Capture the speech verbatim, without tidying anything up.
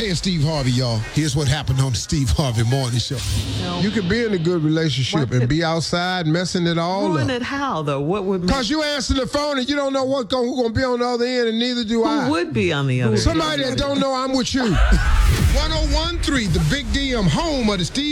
Hey, it's Steve Harvey, y'all. Here's what happened on the Steve Harvey Morning Show. No. You could be in a good relationship What and be outside messing it all Ruin up. it how, though? What would Because you answer the phone and you don't know what go, who's going to be on the other end, and neither do Who I. would be on the other? Somebody that don't know I'm with you. one oh one point three, the Big D, I'm home of the Steve